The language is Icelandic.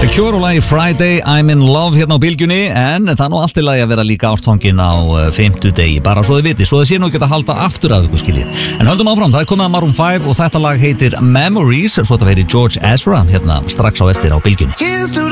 Cure og lagi Friday, I'm in love hérna á bylgjunni. En það nú allt í lagi að vera líka ástfangin á 50 degi. Bara svo þið viti, svo þið sé nú ekki að halda aftur af ykkur skiljið. En höldum áfram, það komið að Maroon 5 og þetta lag heitir Memories. Svo þetta veri George Ezra hérna strax á eftir á bylgjunni.